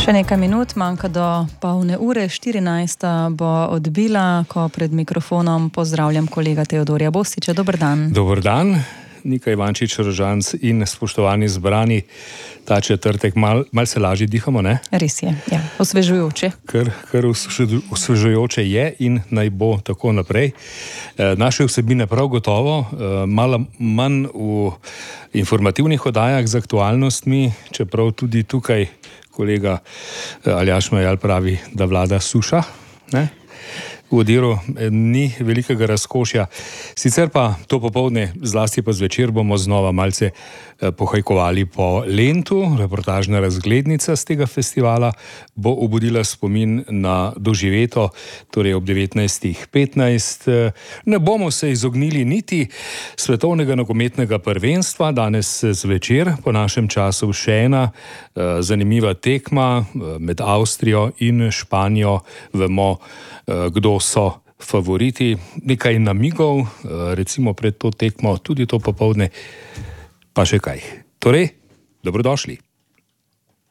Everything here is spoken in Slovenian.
Še nekaj minut, manjka do polne ure, 14. bo odbila, ko pred mikrofonom pozdravljam kolega Teodorja Bostiča. Dober dan. Dober dan, Nika Ivančič Rožanc in spoštovani zbrani. Ta četrtek malce lažje dihamo, ne? Res je, ja, osvežujoče. Kar osvežujoče je in naj bo tako naprej. Naše vsebine prav gotovo, malo manj v informativnih oddajah z aktualnostmi, čeprav tudi tukaj kolega Aljaž Majal pravi, da vlada suša, ne? V Odiru ni velikega razkošja. Sicer pa to popoldne, zlasti pa zvečer, bomo znova malce pohajkovali po Lentu. Reportažna razglednica z tega festivala bo obudila spomin na doživeto, torej ob 19:15. Ne bomo se izognili niti svetovnega nogometnega prvenstva. Danes zvečer, po našem času, še ena zanimiva tekma med Avstrijo in Španijo. Vemo, kdo so favoriti. Nekaj namigov, recimo pred to tekmo, tudi to popoldne, pa še kaj. Torej, dobrodošli.